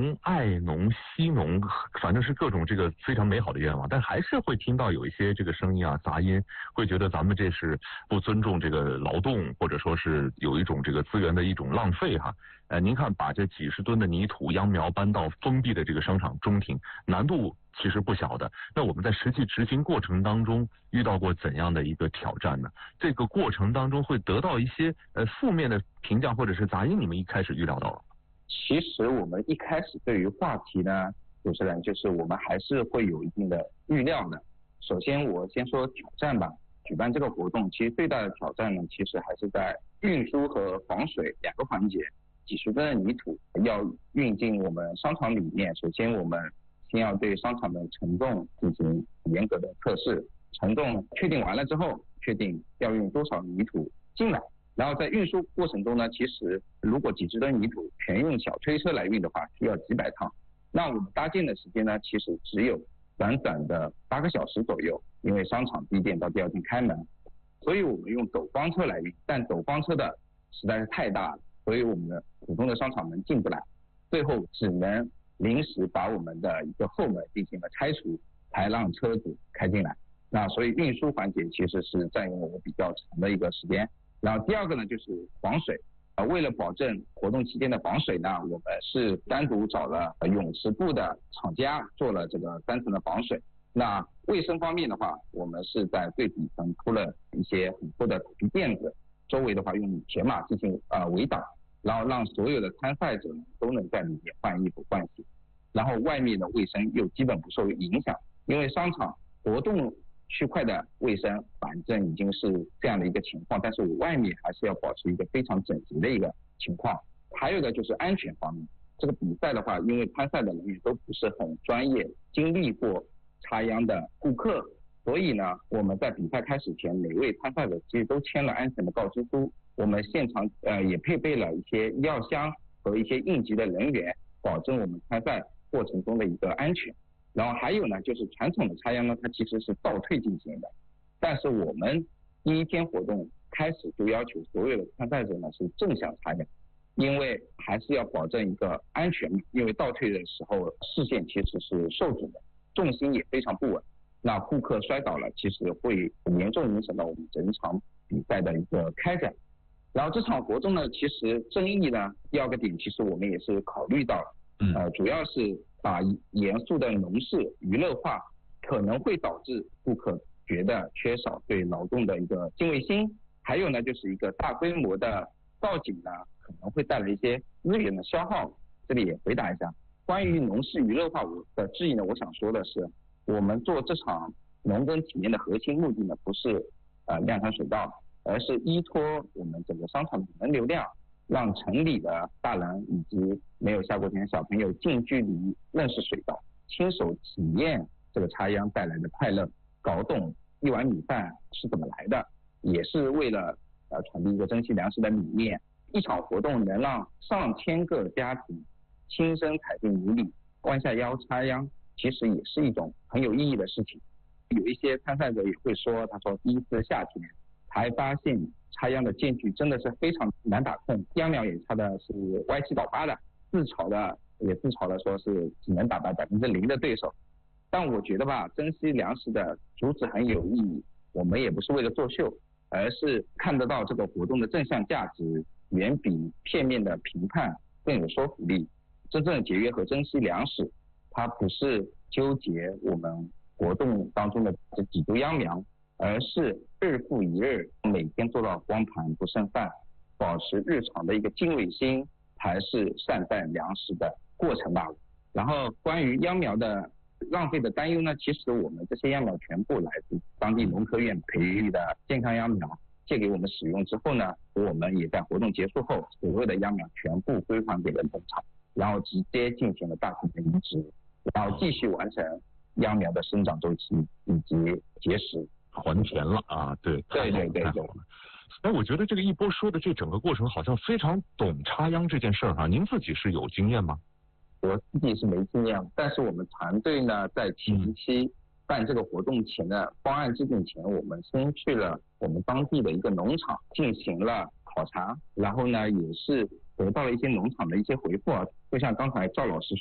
农、爱农、惜农，反正是各种这个非常美好的愿望，但还是会听到有一些这个声音啊、杂音，会觉得咱们这是不尊重这个劳动，或者说是有一种这个资源的一种浪费哈。您看，把这几十吨的泥土秧苗搬到封闭的这个商场中庭，难度其实不小的。那我们在实际执行过程当中遇到过怎样的一个挑战呢？这个过程当中会得到一些负面的评价或者是杂音，你们一开始预料到了？ 其实我们一开始对于话题呢，主持人就是我们还是会有一定的预料的。首先我先说挑战吧，举办这个活动其实最大的挑战呢，其实还是在运输和防水两个环节。几十吨的泥土要运进我们商场里面，首先我们先要对商场的承重进行严格的测试，承重确定完了之后，确定要运多少泥土进来。然后在运输过程中呢，其实如果几十吨泥土全用小推车来运的话，需要几百趟。那我们搭建的时间呢，其实只有短短的8个小时左右，因为商场第一天到第二天开门，所以我们用斗方车来运，但斗方车的实在是太大了，所以我们的普通的商场门进不来，最后只能临时把我们的一个后门进行了拆除，才让车子开进来。那所以运输环节其实是占用了我比较长的一个时间。然后第二个呢，就是防水。为了保证活动期间的防水呢，我们是单独找了泳池部的厂家做了这个3层的防水。那卫生方面的话，我们是在最底层铺了一些很厚的土皮垫子，周围的话用铁马进行围挡，然后让所有的参赛者都能在里面换衣服换洗。然后外面的卫生又基本不受影响，因为商场活动区块的卫生反正已经是这样的一个情况，但是我外面还是要保持一个非常整洁的一个情况。还有的就是安全方面，这个比赛的话，因为参赛的人员都不是很专业，经历过插秧的顾客，所以呢，我们在比赛开始前，每位参赛者其实都签了安全的告知书。我们现场也配备了一些医药箱和一些应急的人员，保证我们参赛过程中的一个安全。然后还有呢，就是传统的插秧呢，它其实是倒退进行的，但是我们第一天活动开始就要求所有的参赛者呢是正向插秧，因为还是要保证一个安全，因为倒退的时候视线其实是受阻的，重心也非常不稳，那顾客摔倒了，其实会严重影响到我们整场比赛的一个开展。然后这场活动呢，其实争议呢，第二个点其实我们也是考虑到了，主要是把严肃的农事娱乐化，可能会导致顾客觉得缺少对劳动的一个敬畏心。还有呢，就是一个大规模的造景呢，可能会带来一些资源的消耗。这里也回答一下关于农事娱乐化的质疑呢，我想说的是，我们做这场农耕体验的核心目的呢，不是量产水稻，而是依托我们整个商场的人流量，让城里的大人以及没有下过田的小朋友近距离认识水稻，亲手体验这个插秧带来的快乐，搞懂一碗米饭是怎么来的，也是为了传递一个珍惜粮食的理念。一场活动能让上千个家庭亲身踩进泥里，弯下腰插秧，其实也是一种很有意义的事情。有一些参赛者也会说，他说第一次夏天才发现插秧的间距真的是非常难把控，秧苗也插的是歪七倒八的，自嘲的说是只能打败0%的对手。但我觉得吧，珍惜粮食的主旨很有意义，我们也不是为了作秀，而是看得到这个活动的正向价值，远比片面的评判更有说服力。真正的节约和珍惜粮食，它不是纠结我们活动当中的这几株秧苗，而是日复一日，每天做到光盘不剩饭，保持日常的一个敬畏心，才是善待粮食的过程吧。然后关于秧苗的浪费的担忧呢，其实我们这些秧苗全部来自当地农科院培育的健康秧苗，借给我们使用之后呢，我们也在活动结束后，所有的秧苗全部归还给了农场，然后直接进行了大规模的移植，然后继续完成秧苗的生长周期以及结实还田了啊！对， 对。 哎，我觉得这个一波说的这整个过程好像非常懂插秧这件事儿哈，您自己是有经验吗？ 我自己是没经验，但是我们团队呢，在前期办这个活动前的方案制定前，我们先去了我们当地的一个农场进行了考察，然后呢，也是得到了一些农场的一些回复啊，就像刚才赵老师